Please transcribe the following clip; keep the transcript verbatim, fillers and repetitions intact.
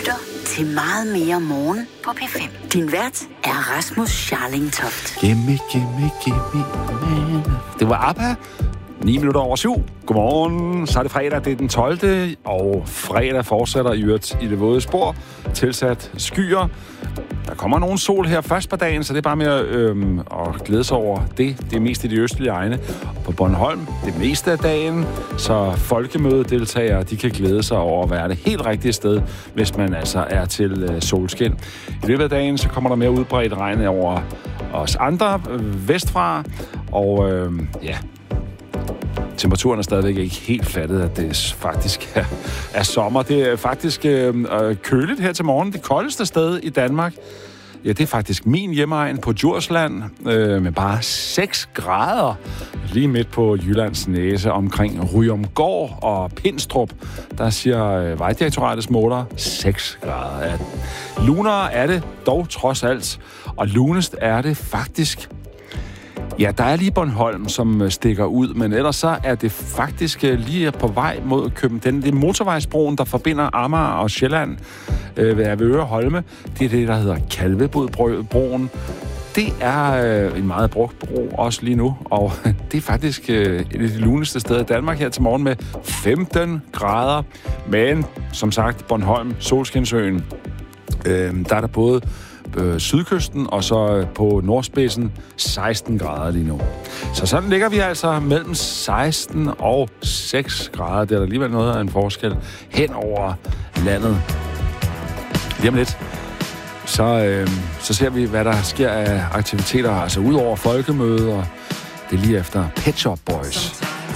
lytter til Meget Mere Morgen på P fem. Din vært er Rasmus Scharlingtoft. Gimme, gimme, gimme, man. Det var ABBA. ni minutter over syv. Godmorgen. Så er det fredag, det er den tolvte Og fredag fortsætter i øvrigt i det våde spor. Tilsat skyer. Der kommer nogen sol her først på dagen, så det er bare med øhm, at glæde sig over det. Det er mest i de østlige egne. På Bornholm, det meste af dagen. Så folkemødedeltagere, de kan glæde sig over at være det helt rigtige sted, hvis man altså er til øh, solskin. I løbet af dagen, så kommer der mere udbredt regn over os andre øh, vestfra. Og øh, ja... Temperaturen er stadigvæk ikke helt fattet, at det faktisk er, er sommer. Det er faktisk øh, køligt her til morgen. Det koldeste sted i Danmark, ja, det er faktisk min hjemegn på Djursland, øh, med bare seks grader. Lige midt på Jyllands næse omkring Ryomgård og Pindstrup, der siger øh, Vejdirektoratets måler seks grader. Ja, lunere er det dog trods alt, og lunest er det faktisk. Ja, der er lige Bornholm, som stikker ud, men ellers så er det faktisk lige på vej mod København. Den, det er motorvejsbroen, der forbinder Amager og Sjælland øh, ved Avedøre Holme. Det er det, der hedder Kalvebodbroen. Det er øh, en meget brugt bro også lige nu, og det er faktisk øh, et af de luneste steder i Danmark her til morgen med femten grader. Men som sagt, Bornholm, Solskinsøen, øh, der er der både sydkysten, og så på nordspidsen seksten grader lige nu. Så sådan ligger vi altså mellem seksten og seks grader. Det er der alligevel noget af en forskel hen over landet. Lige om lidt, så, øh, så ser vi, hvad der sker af aktiviteter, altså ud over folkemøder. Det er lige efter Pet Shop Boys.